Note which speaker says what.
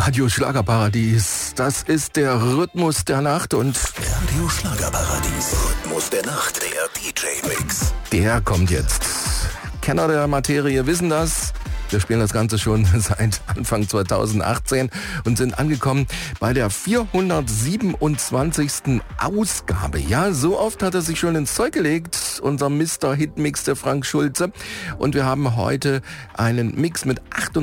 Speaker 1: Radio Schlagerparadies, das ist der Rhythmus der Nacht und
Speaker 2: Radio Schlagerparadies, Rhythmus der Nacht, der DJ-Mix.
Speaker 1: Der kommt jetzt. Kenner der Materie wissen das. Wir spielen das Ganze schon seit Anfang 2018 und sind angekommen bei der 427. Ausgabe. Ja, so oft hat er sich schon ins Zeug gelegt, unser Mr. Hitmix, der Frank Schulze. Und wir haben heute einen Mix mit 98